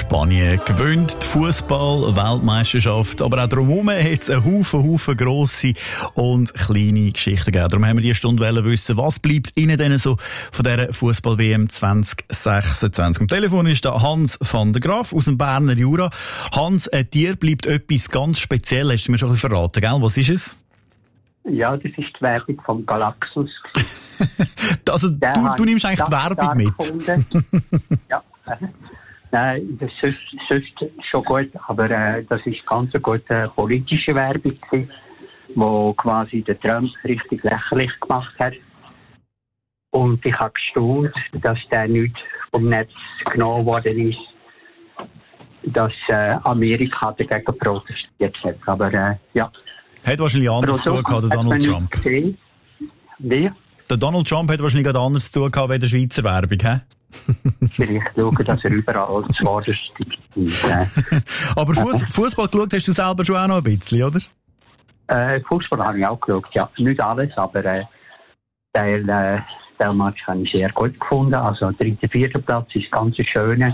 Spanien gewinnt die Fußball-Weltmeisterschaft, aber auch drumherum hat es einen Haufen grosse und kleine Geschichten gegeben. Darum haben wir diese Stunde wissen, was bleibt Ihnen denn so von dieser Fußball-WM 2026. Am Telefon ist da Hans van der Graaf aus dem Berner Jura. Hans, dir bleibt etwas ganz Spezielles, hast du mir schon ein bisschen verraten, gell? Was ist es? Ja, das ist die Werbung vom Galaxus. Also du nimmst eigentlich die Werbung mit? Ja. Nein, das ist sonst schon gut, aber das ist ganz eine gute politische Werbung gewesen, wo quasi der Trump richtig lächerlich gemacht hat. Und ich habe gestaunt, dass der nicht vom Netz genommen worden ist, dass Amerika dagegen protestiert hat. Aber ja. Hat wahrscheinlich anders zu tun gehabt, der Donald Trump. Wie? Der Donald Trump hat wahrscheinlich gerade anders zu tun gehabt wie der Schweizer Werbung, hä? Vielleicht schauen, dass er überall zuvorderst ist. Aber Fußball geschaut hast du selber schon auch noch ein bisschen, oder? Fußball habe ich auch geschaut, ja. Nicht alles, aber der Match habe ich sehr gut gefunden. Also 3., 4. Platz ist ganz schön.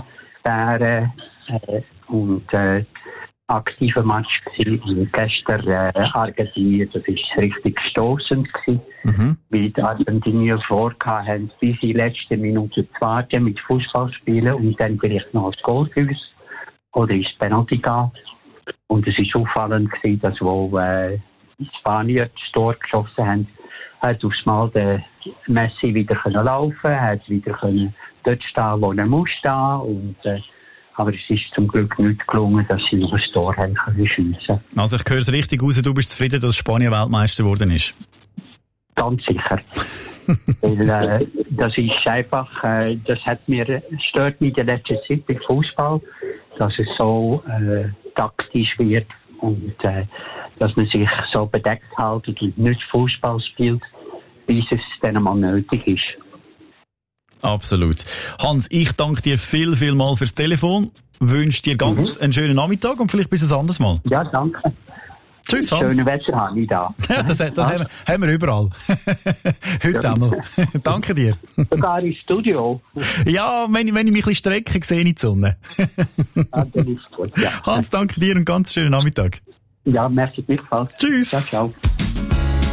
Und aktiver Match gewesen. Und gestern Argentinien, das ist richtig stossend gewesen, weil die Argentinier vorgehabt haben, bis in die letzte Minute zu warten mit Fußball spielen und dann vielleicht noch das Goal für uns oder ins Penalty gehen. Und es ist auffallend gewesen, dass wo die Spanier das Tor geschossen haben, hat aufs Mal der Messi wieder laufen können, hat wieder dort stehen, wo er muss stehen. Und aber es ist zum Glück nicht gelungen, dass sie über das Tor haben schiessen. Also ich höre es richtig raus, du bist zufrieden, dass Spanien Weltmeister geworden ist? Ganz sicher. Weil das ist einfach, das stört mich in der letzten Zeit beim Fußball, dass es so taktisch wird und dass man sich so bedeckt hält und nicht Fußball spielt, bis es dann mal nötig ist. Absolut. Hans, ich danke dir viel mal fürs Telefon. Wünsche dir ganz einen schönen Nachmittag und vielleicht bis ein anderes Mal. Ja, danke. Tschüss, Hans. Schöne Wetter habe ich da. Ja, das haben wir überall. Heute einmal. Danke dir. Sogar im Studio. Ja, wenn ich mich ein bisschen strecke, sehe ich die Sonne. Ja, dann ist gut, ja. Hans, danke dir und ganz schönen Nachmittag. Ja, merci gleichfalls. Tschüss. Ciao.